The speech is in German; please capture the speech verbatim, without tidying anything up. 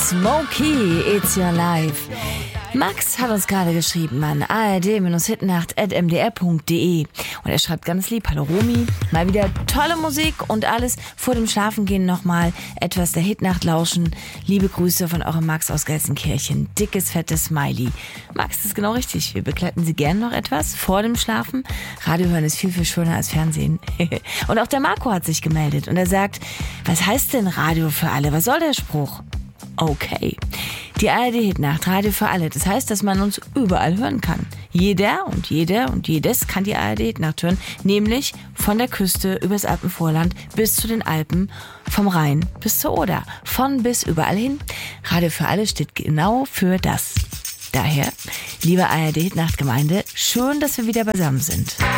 Smokey, It's Your Life. Max hat uns gerade geschrieben an a r d hitnacht at m d r punkt d e und er schreibt ganz lieb: Hallo Romy, mal wieder tolle Musik und alles vor dem Schlafengehen nochmal etwas der Hitnacht lauschen. Liebe Grüße von eurem Max aus Gelsenkirchen. Dickes, fettes Smiley. Max, das ist genau richtig. Wir begleiten Sie gern noch etwas vor dem Schlafen. Radio hören ist viel, viel schöner als Fernsehen. Und auch der Marco hat sich gemeldet und er sagt: Was heißt denn Radio für alle? Was soll der Spruch? Okay. Die A R D-Hitnacht, Radio für alle. Das heißt, dass man uns überall hören kann. Jeder und jeder und jedes kann die A R D-Hitnacht hören. Nämlich von der Küste übers Alpenvorland bis zu den Alpen, vom Rhein bis zur Oder. Von bis überall hin. Radio für alle steht genau für das. Daher, liebe A R D-Hitnacht-Gemeinde, schön, dass wir wieder beisammen sind.